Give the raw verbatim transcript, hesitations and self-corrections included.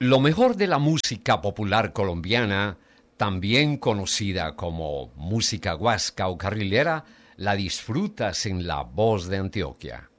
Lo mejor de la música popular colombiana, también conocida como música guasca o carrilera, la disfrutas en La Voz de Antioquia.